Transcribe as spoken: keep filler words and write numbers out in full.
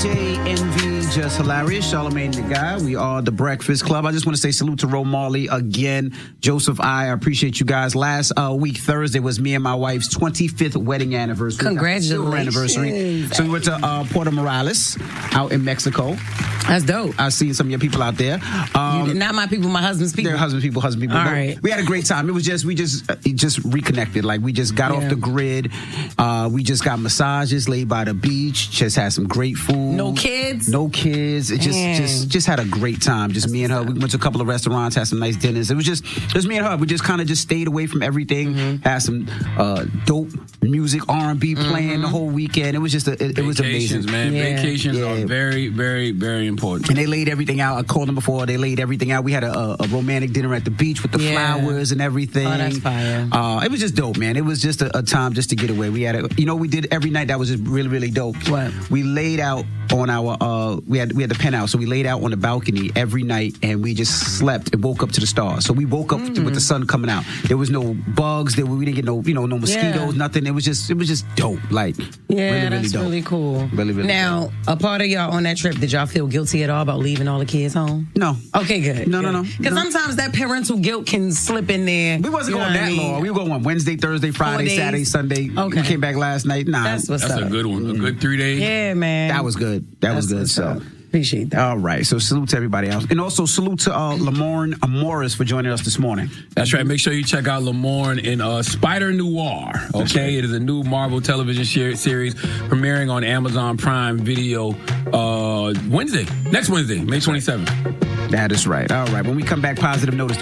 J N V, Just Hilarious, Charlamagne the Guy. We are the Breakfast Club. I just want to say salute to Ro Marley again. Joseph I, I appreciate you guys. Last uh, week, Thursday, was me and my wife's twenty-fifth wedding anniversary. Congratulations. Anniversary. So we went to uh, Puerto Morales out in Mexico. That's dope. I've seen some of your people out there. Um, you, not my people, my husband's people. They're husband's people, husband people. All But right. We had a great time. It was just, we just, uh, just reconnected. Like, we just got Yeah. off the grid. Uh, we just got massages, laid by the beach, just had some great food. No kids? No kids. It just, Man. just, just had a great time. Just me and her. We went to a couple of restaurants, had some nice dinners. It was just, just me and her. We just kind of just stayed away from everything. Mm-hmm. Had some uh, dope music, R and B playing Mm-hmm. the whole weekend. It was just, a, it, it was Vacations, amazing, man. Yeah. Vacations Yeah. are very, very, very important. And they laid everything out. I called them before. They laid everything out. We had a, a, a romantic dinner at the beach with the Yeah. flowers and everything. Oh, that's fire. Uh, it was just dope, man. It was just a, a time just to get away. We had, a, you know, we did every night. That was just really, really dope. What? We laid out on our, uh, we had we had the penthouse, so we laid out on the balcony every night, and we just slept and woke up to the stars. So we woke up Mm. with the sun coming out. There was no bugs. There, we didn't get no, you know, no mosquitoes, Yeah. nothing. It was just, it was just dope. Like, Yeah, really, really that's dope. really cool. Really, really Now, a part of y'all on that trip, did y'all feel guilty at all about leaving all the kids home? No. Okay, good. No, no, no, Because no. sometimes that parental guilt can slip in there. We wasn't You know going what that I mean? long. We were going on Wednesday, Thursday, Friday, days? Saturday, Sunday. Okay. We came back last night. Nah, That's what's That's up. a good one. A good three days. Yeah, man. that was good. That was That's good. what's So. up. Appreciate that. All right, so salute to everybody else. And also salute to uh, Lamorne Morris for joining us this morning. That's right. Make sure you check out Lamorne in uh, Spider Noir. Okay, it is a new Marvel television share- series premiering on Amazon Prime Video uh, Wednesday, next Wednesday, May twenty-seventh. That is right. All right, when we come back, positive notice.